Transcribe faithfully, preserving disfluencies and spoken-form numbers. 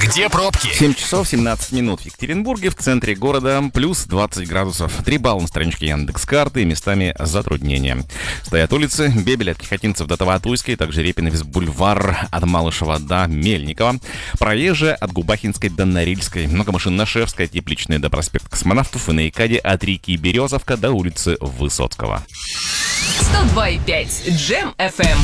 Где пробки? семь часов семнадцать минут в Екатеринбурге, в центре города, плюс двадцать градусов. три балла на страничке Яндекс.Карты, местами затруднения. Стоят улицы Бебеля от Кихотинцев до Таватуйской, также Репиновец бульвар от Малышева до Мельникова. Проезжая от Губахинской до Норильской. Много машин на Шевской, Тепличной до проспекта Космонавтов и на Икаде от реки Березовка до улицы Высоцкого. сто два и пять Джем эф эм.